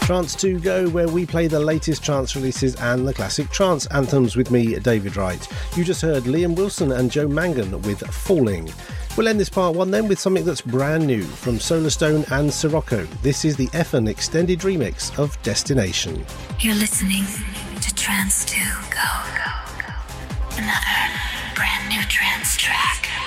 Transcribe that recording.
Trance 2 Go, where we play the latest trance releases and the classic trance anthems with me, David Wright. You just heard Liam Wilson and Joe Mangan with Falling. We'll end this part one then with something that's brand new from Solarstone and Sirocco. This is the Effin extended remix of Destination. You're listening to Trance 2 Go. Another brand new trance track.